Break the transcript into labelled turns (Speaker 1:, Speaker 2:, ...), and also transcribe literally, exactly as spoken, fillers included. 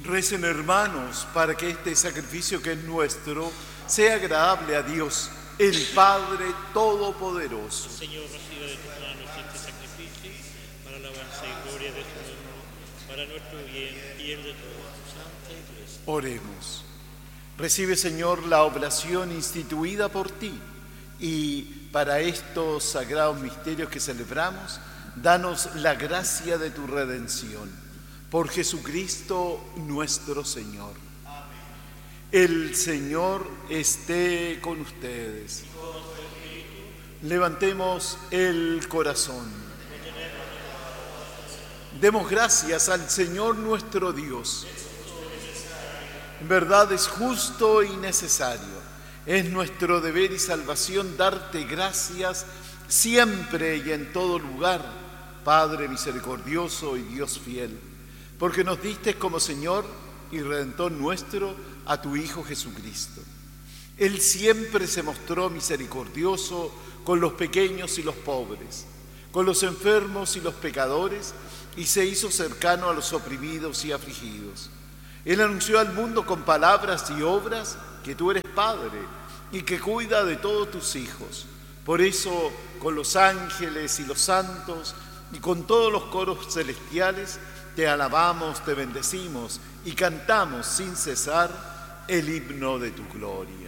Speaker 1: Recen, hermanos, para que este sacrificio que es nuestro sea agradable a Dios, el Padre Todopoderoso.
Speaker 2: Señor, reciba de tus manos este sacrificio para alabanza y gloria de tu nombre, para nuestro bien y el de toda tu santa Iglesia.
Speaker 1: Oremos. Recibe, Señor, la oblación instituida por ti y para estos sagrados misterios que celebramos, danos la gracia de tu redención. Por Jesucristo nuestro Señor. Amén. El Señor esté con ustedes. Levantemos el corazón. Demos gracias al Señor nuestro Dios. En verdad es justo y necesario. Es nuestro deber y salvación darte gracias siempre y en todo lugar, Padre misericordioso y Dios fiel, porque nos diste como Señor y Redentor nuestro a tu Hijo Jesucristo. Él siempre se mostró misericordioso con los pequeños y los pobres, con los enfermos y los pecadores, y se hizo cercano a los oprimidos y afligidos. Él anunció al mundo con palabras y obras que tú eres Padre y que cuida de todos tus hijos. Por eso, con los ángeles y los santos y con todos los coros celestiales, te alabamos, te bendecimos y cantamos sin cesar el himno de tu gloria.